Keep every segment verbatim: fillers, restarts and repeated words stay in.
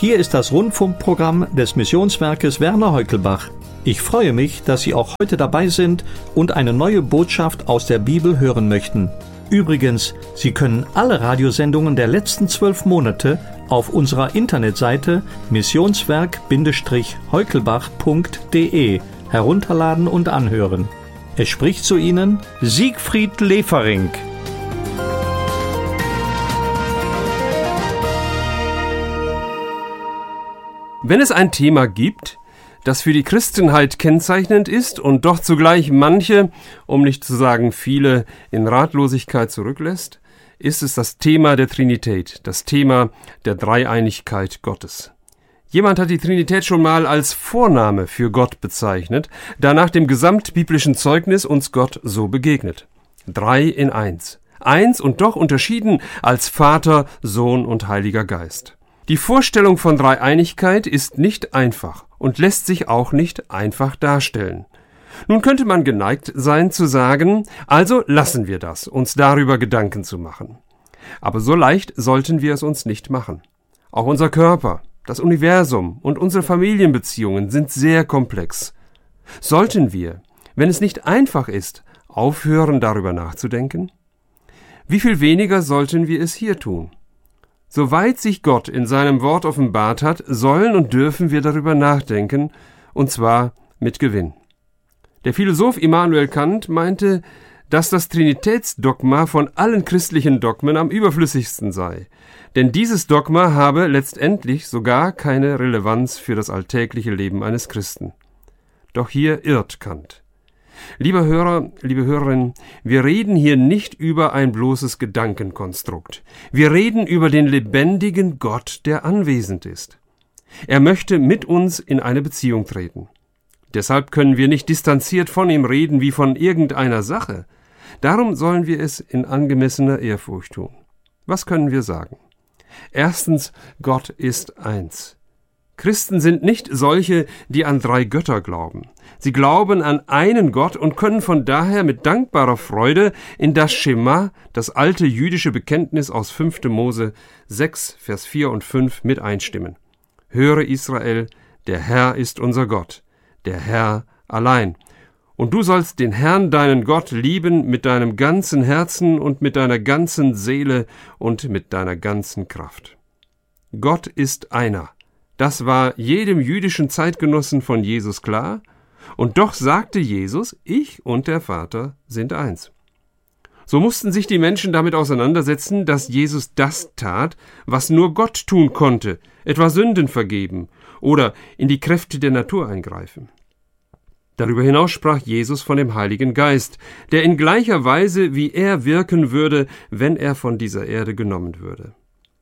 Hier ist das Rundfunkprogramm des Missionswerkes Werner Heukelbach. Ich freue mich, dass Sie auch heute dabei sind und eine neue Botschaft aus der Bibel hören möchten. Übrigens, Sie können alle Radiosendungen der letzten zwölf Monate auf unserer Internetseite missionswerk heukelbach punkt de herunterladen und anhören. Es spricht zu Ihnen Siegfried Lefering. Wenn es ein Thema gibt, das für die Christenheit kennzeichnend ist und doch zugleich manche, um nicht zu sagen viele, in Ratlosigkeit zurücklässt, ist es das Thema der Trinität, das Thema der Dreieinigkeit Gottes. Jemand hat die Trinität schon mal als Vorname für Gott bezeichnet, da nach dem gesamtbiblischen Zeugnis uns Gott so begegnet. Drei in eins. Eins und doch unterschieden als Vater, Sohn und Heiliger Geist. Die Vorstellung von Dreieinigkeit ist nicht einfach und lässt sich auch nicht einfach darstellen. Nun könnte man geneigt sein zu sagen, also lassen wir das, uns darüber Gedanken zu machen. Aber so leicht sollten wir es uns nicht machen. Auch unser Körper, das Universum und unsere Familienbeziehungen sind sehr komplex. Sollten wir, wenn es nicht einfach ist, aufhören, darüber nachzudenken? Wie viel weniger sollten wir es hier tun? Soweit sich Gott in seinem Wort offenbart hat, sollen und dürfen wir darüber nachdenken, und zwar mit Gewinn. Der Philosoph Immanuel Kant meinte, dass das Trinitätsdogma von allen christlichen Dogmen am überflüssigsten sei, denn dieses Dogma habe letztendlich sogar keine Relevanz für das alltägliche Leben eines Christen. Doch hier irrt Kant. Lieber Hörer, liebe Hörerin, wir reden hier nicht über ein bloßes Gedankenkonstrukt. Wir reden über den lebendigen Gott, der anwesend ist. Er möchte mit uns in eine Beziehung treten. Deshalb können wir nicht distanziert von ihm reden wie von irgendeiner Sache. Darum sollen wir es in angemessener Ehrfurcht tun. Was können wir sagen? Erstens, Gott ist eins. Christen sind nicht solche, die an drei Götter glauben. Sie glauben an einen Gott und können von daher mit dankbarer Freude in das Schema, das alte jüdische Bekenntnis aus fünfter Mose sechs, Vers vier und fünf mit einstimmen. Höre Israel, der Herr ist unser Gott, der Herr allein. Und du sollst den Herrn, deinen Gott, lieben mit deinem ganzen Herzen und mit deiner ganzen Seele und mit deiner ganzen Kraft. Gott ist einer. Das war jedem jüdischen Zeitgenossen von Jesus klar, und doch sagte Jesus, ich und der Vater sind eins. So mussten sich die Menschen damit auseinandersetzen, dass Jesus das tat, was nur Gott tun konnte, etwa Sünden vergeben oder in die Kräfte der Natur eingreifen. Darüber hinaus sprach Jesus von dem Heiligen Geist, der in gleicher Weise wie er wirken würde, wenn er von dieser Erde genommen würde.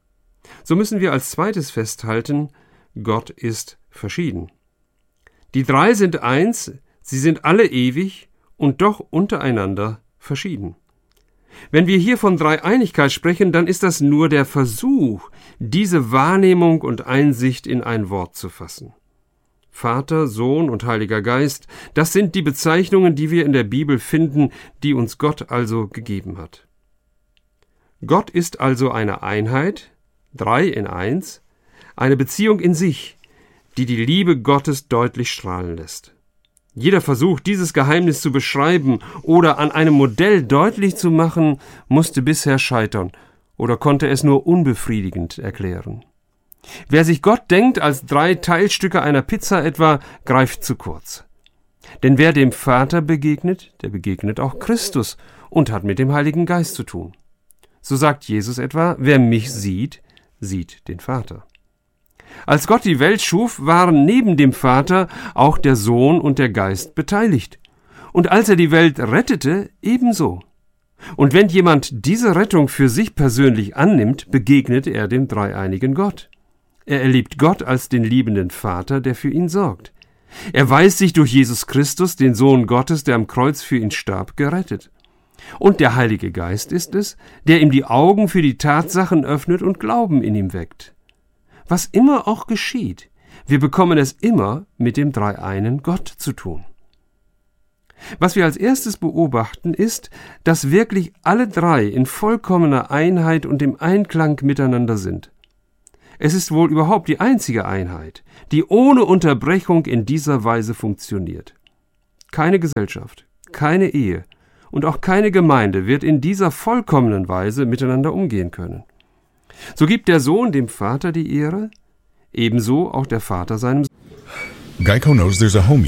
So müssen wir als zweites festhalten, Gott ist verschieden. Die drei sind eins, sie sind alle ewig und doch untereinander verschieden. Wenn wir hier von Dreieinigkeit sprechen, dann ist das nur der Versuch, diese Wahrnehmung und Einsicht in ein Wort zu fassen. Vater, Sohn und Heiliger Geist, das sind die Bezeichnungen, die wir in der Bibel finden, die uns Gott also gegeben hat. Gott ist also eine Einheit, drei in eins, eine Beziehung in sich, die die Liebe Gottes deutlich strahlen lässt. Jeder Versuch, dieses Geheimnis zu beschreiben oder an einem Modell deutlich zu machen, musste bisher scheitern oder konnte es nur unbefriedigend erklären. Wer sich Gott denkt als drei Teilstücke einer Pizza etwa, greift zu kurz. Denn wer dem Vater begegnet, der begegnet auch Christus und hat mit dem Heiligen Geist zu tun. So sagt Jesus etwa, wer mich sieht, sieht den Vater. Als Gott die Welt schuf, waren neben dem Vater auch der Sohn und der Geist beteiligt. Und als er die Welt rettete, ebenso. Und wenn jemand diese Rettung für sich persönlich annimmt, begegnet er dem dreieinigen Gott. Er erlebt Gott als den liebenden Vater, der für ihn sorgt. Er weiß sich durch Jesus Christus, den Sohn Gottes, der am Kreuz für ihn starb, gerettet. Und der Heilige Geist ist es, der ihm die Augen für die Tatsachen öffnet und Glauben in ihm weckt. Was immer auch geschieht, wir bekommen es immer mit dem dreieinen Gott zu tun. Was wir als erstes beobachten, ist, dass wirklich alle drei in vollkommener Einheit und im Einklang miteinander sind. Es ist wohl überhaupt die einzige Einheit, die ohne Unterbrechung in dieser Weise funktioniert. Keine Gesellschaft, keine Ehe und auch keine Gemeinde wird in dieser vollkommenen Weise miteinander umgehen können. So gibt der Sohn dem Vater die Ehre, ebenso auch der Vater seinem Sohn. Geico knows there's a home